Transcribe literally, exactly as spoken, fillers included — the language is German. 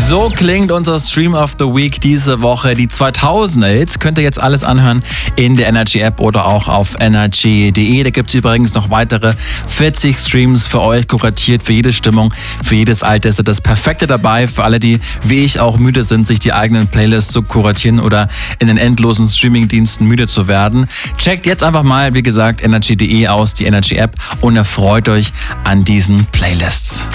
So klingt unser Stream of the Week diese Woche. Die zweitausender Hits könnt ihr jetzt alles anhören in der Energy App oder auch auf energy punkt de. Da gibt es übrigens noch weitere vierzig Streams für euch kuratiert, für jede Stimmung, für jedes Alter ist das Perfekte dabei. Für alle, die wie ich auch müde sind, sich die eigenen Playlists zu kuratieren oder in den endlosen Streamingdiensten müde zu werden. Checkt jetzt einfach mal, wie gesagt, energy punkt de aus, die Energy App, und erfreut euch an diesen Playlists.